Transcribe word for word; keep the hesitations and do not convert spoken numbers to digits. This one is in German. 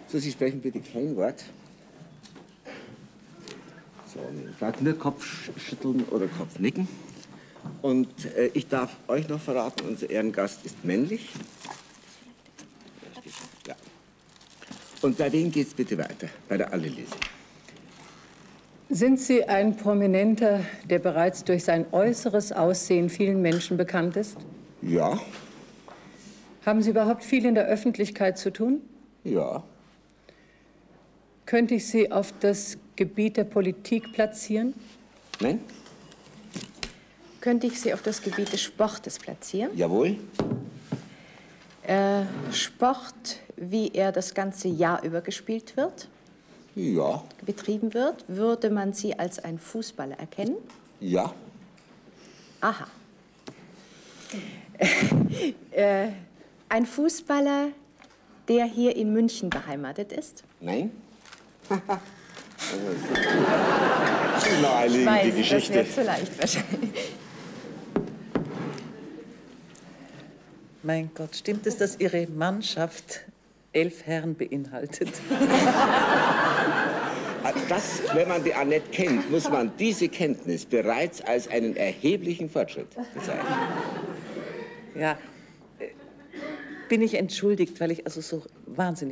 So, Sie sprechen bitte kein Wort. So, gerade nur Kopfschütteln oder Kopfnicken. Und äh, ich darf euch noch verraten, unser Ehrengast ist männlich. Ja. Und bei wem geht's bitte weiter? Bei der Anneliese. Sind Sie ein Prominenter, der bereits durch sein äußeres Aussehen vielen Menschen bekannt ist? Ja. Haben Sie überhaupt viel in der Öffentlichkeit zu tun? Ja. Könnte ich Sie auf das Gebiet der Politik platzieren? Nein? Könnte ich Sie auf das Gebiet des Sportes platzieren? Jawohl. Äh, Sport, wie er das ganze Jahr über gespielt wird? Ja. Betrieben wird? Würde man Sie als ein Fußballer erkennen? Ja. Aha. äh, ein Fußballer, der hier in München beheimatet ist? Nein? Naheliegende Weiß, Geschichte. das wäre zu leicht wahrscheinlich. Mein Gott, stimmt es, dass Ihre Mannschaft elf Herren beinhaltet? Das, wenn man die Annette kennt, muss man diese Kenntnis bereits als einen erheblichen Fortschritt bezeichnen. Ja, bin ich entschuldigt, weil ich also so wahnsinnig